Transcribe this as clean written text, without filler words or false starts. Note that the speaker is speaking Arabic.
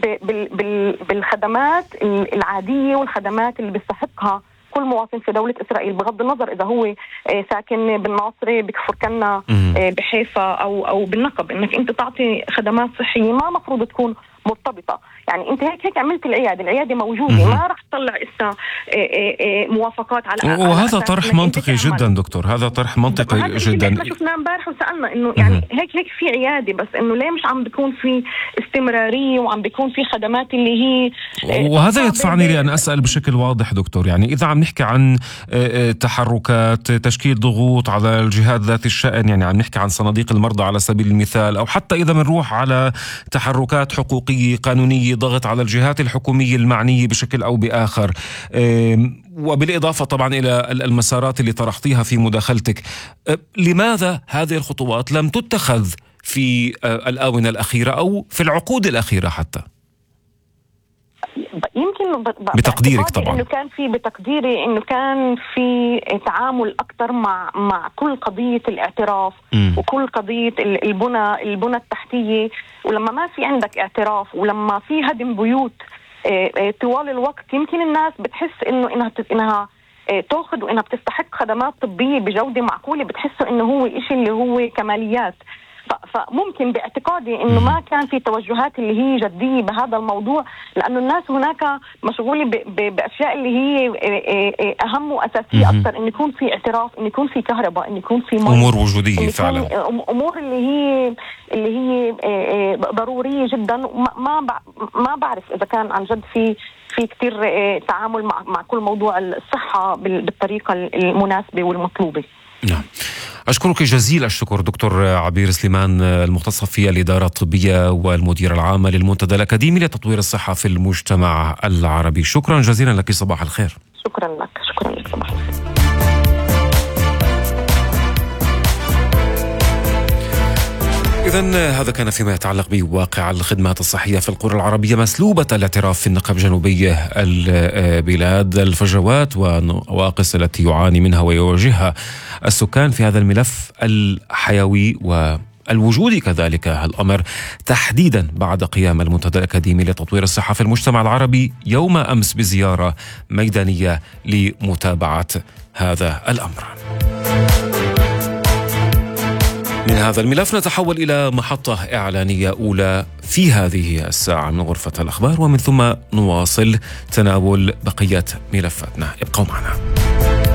بالخدمات العادية والخدمات اللي بيستحقها كل مواطن في دولة إسرائيل، بغض النظر إذا هو ساكن بالناصرة، بكفر كنا، بحيفا أو بالنقب. إنك أنت تعطي خدمات صحية ما مفروض تكون مرتبطة. يعني أنت هيك عملت العيادة موجودة، ما رح تطلع إسا موافقات على وهذا طرح منطقي جدا دكتور، هذا طرح منطقي جدا. احنا شفناه امبارح وسألنا إنه يعني هيك في عيادة، بس إنه ليه مش عم بيكون في استمرارية وعم بيكون في خدمات اللي هي وهذا يدفعني لأن أسأل بشكل واضح دكتور. يعني إذا عم نحكي عن تحركات تشكيل ضغوط على الجهات ذات الشأن، يعني عم نحكي عن صناديق المرضى على سبيل المثال، أو حتى إذا بنروح على تحركات حقوقية قانونية ضغط على الجهات الحكومية المعنية بشكل أو بآخر، وبالإضافة طبعا إلى المسارات اللي طرحتيها في مداخلتك، لماذا هذه الخطوات لم تتخذ في الآونة الأخيرة أو في العقود الأخيرة حتى؟ يمكن بتقديرك طبعا بتقديري انه كان في تعامل اكثر مع كل قضيه الاعتراف وكل قضيه البنى التحتيه. ولما ما في عندك اعتراف، ولما في هدم بيوت طوال الوقت، يمكن الناس بتحس انها تاخذ وانها بتستحق خدمات طبيه بجوده معقوله، بتحسوا انه هو إشي اللي هو كماليات. فممكن باعتقادي انه ما كان في توجهات اللي هي جديه بهذا الموضوع، لانه الناس هناك مشغوله باشياء اللي هي اهم واساسيه اكثر، انه يكون في اعتراف، انه يكون في كهرباء، انه يكون في امور وجوديه فعلا، امور اللي هي ضروريه جدا. ما بعرف اذا كان عن جد في كتير تعامل مع كل موضوع الصحه بالطريقه المناسبه والمطلوبه. نعم، أشكرك جزيل الشكر دكتور عبير سليمان، المختصة في الإدارة الطبية والمدير العام للمنتدى الأكاديمي لتطوير الصحة في المجتمع العربي. شكرا جزيلا لك، صباح الخير. شكرا لك صباح الخير. إذن هذا كان فيما يتعلق بواقع الخدمات الصحية في القرى العربية مسلوبة الاعتراف في النقب جنوبي البلاد، الفجوات والنواقص التي يعاني منها ويواجهها السكان في هذا الملف الحيوي والوجودي كذلك الأمر، تحديدا بعد قيام المنتدى الأكاديمي لتطوير الصحة في المجتمع العربي يوم أمس بزيارة ميدانية لمتابعة هذا الأمر. من هذا الملف نتحول إلى محطة إعلانية أولى في هذه الساعة من غرفة الأخبار، ومن ثم نواصل تناول بقية ملفاتنا. ابقوا معنا.